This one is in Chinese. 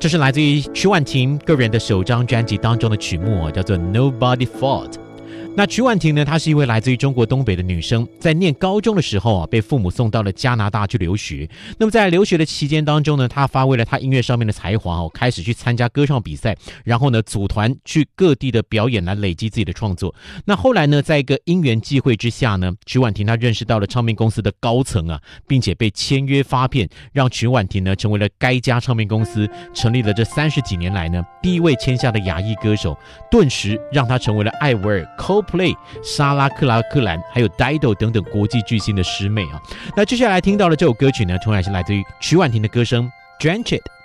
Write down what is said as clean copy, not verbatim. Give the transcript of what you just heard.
这是来自于曲婉婷个人的首张专辑当中的曲目叫做 Nobody Fault。那曲婉婷呢，她是一位来自于中国东北的女生，在念高中的时候被父母送到了加拿大去留学。那么在留学的期间当中呢，她发挥了她音乐上面的才华开始去参加歌唱比赛，然后呢组团去各地的表演来累积自己的创作。那后来呢，在一个因缘际会之下呢，曲婉婷她认识到了唱片公司的高层并且被签约发片，让曲婉婷呢成为了该家唱片公司成立了这30几年来呢第一位签下的亚裔歌手，顿时让她成为了艾薇儿、Coldplay、莎拉克拉克兰还有 Dido 等等国际巨星的师妹那接下来听到的这首歌曲呢，同样是来自于曲婉婷的歌声 Drench It。